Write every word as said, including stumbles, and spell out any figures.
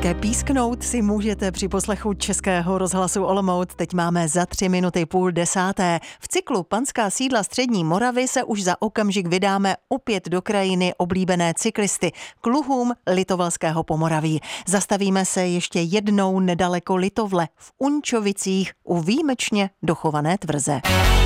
Také písknout si můžete při poslechu Českého rozhlasu Olomouc. Teď máme za tři minuty půl desáté. V cyklu Panská sídla střední Moravy se už za okamžik vydáme opět do krajiny oblíbené cyklisty k luhům Litovelského Pomoraví. Zastavíme se ještě jednou nedaleko Litovle v Unčovicích u výjimečně dochované tvrze.